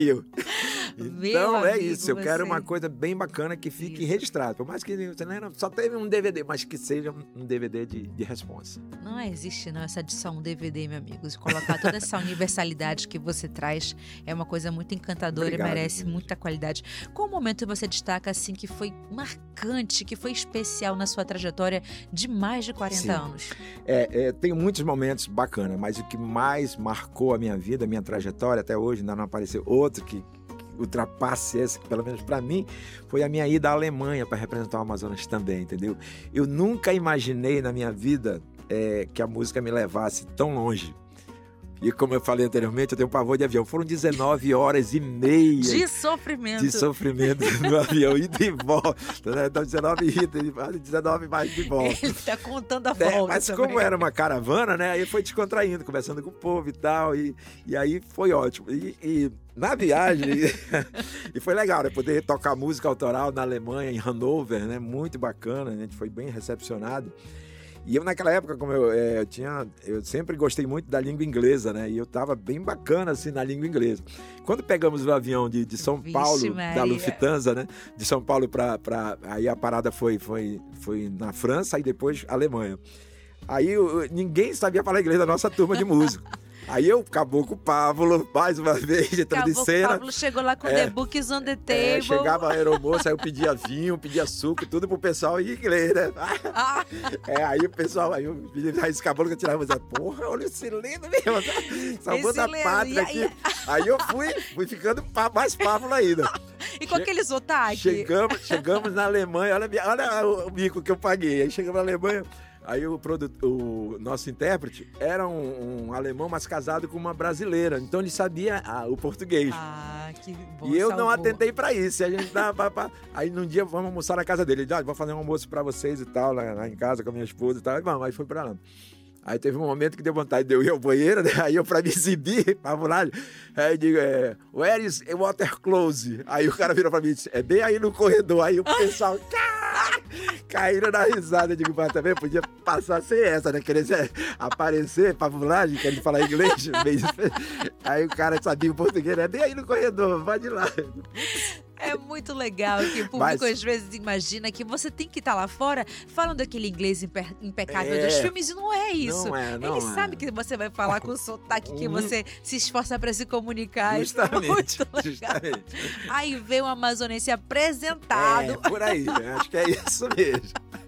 eu. Meu Então é amigo, isso, eu quero uma você... coisa bem bacana que fique Isso. registrado. Por mais que você só teve um DVD, mas que seja um DVD de responsa. Não existe não essa de só um DVD, meu amigo. Se colocar toda essa universalidade que você traz é uma coisa muito encantadora. Obrigado, e merece gente. muita qualidade. Qual momento você destaca assim que foi marcante, que foi especial na sua trajetória de mais de 40 Sim. anos? Tem muitos momentos bacanas, mas o que mais marcou a minha vida, a minha trajetória até hoje, ainda não apareceu outro que ultrapasse esse, que pelo menos para mim, foi a minha ida à Alemanha para representar o Amazonas também, entendeu? Eu nunca imaginei na minha vida que a música me levasse tão longe. E como eu falei anteriormente, eu tenho pavor de avião. Foram 19 horas e meia De sofrimento. de sofrimento no avião, ida e volta. Então, 19 ida e 19 mais de volta. Ele tá contando a volta Mas também. como era uma caravana, né? Aí foi descontraindo, conversando com o povo e tal. E aí foi ótimo. E na viagem, e foi legal, né? Poder tocar música autoral na Alemanha, em Hannover, né? Muito bacana, a gente foi bem recepcionado. E eu naquela época, como eu sempre gostei muito da língua inglesa, né? E eu tava bem bacana, assim, na língua inglesa. Quando pegamos o avião de São Paulo, Maria. da Lufthansa, né? De São Paulo aí a parada foi na França e depois Alemanha. Aí ninguém sabia falar inglês da nossa turma de música. Aí eu, Caboclo Pablo, mais uma vez, entrando em cena. Pablo chegou lá com The Books on the Table. Chegava a aeromoça, aí eu pedia vinho, pedia suco, tudo pro pessoal em inglês, né? Aí o pessoal, aí eu esse cabelo que eu tirava, eu porra, olha esse lindo mesmo, salvou da pátria aqui. Aí eu fui ficando mais Pablo ainda. E com aquele sotaque? Chegamos na Alemanha, olha o mico que eu paguei. Aí chegamos na Alemanha. Aí o nosso intérprete era um alemão, mas casado com uma brasileira. Então ele sabia o português. Que bom. E eu não atentei pra isso. A gente aí num dia vamos almoçar na casa dele. Ele disse, vou fazer um almoço pra vocês e tal, lá em casa com a minha esposa e tal. Aí foi pra lá. Aí teve um momento que deu vontade de eu ir ao banheiro, né? Aí eu, pra me exibir, pra volar, aí eu digo, where is a water close? Aí o cara virou pra mim e disse, é bem aí no corredor. Aí o pessoal caíram na risada. Eu digo, mas também podia passar sem essa, né? Querer aparecer pra volar, querendo falar inglês. Aí o cara sabia o português, é bem aí no corredor, vai de lá. É muito legal que o público às vezes imagina que você tem que estar lá fora falando aquele inglês impecável dos filmes e não é isso. Ele sabe que você vai falar com o sotaque que você se esforça para se comunicar. Justamente, muito legal. Aí vem o amazonense apresentado. Por aí, acho que é isso mesmo.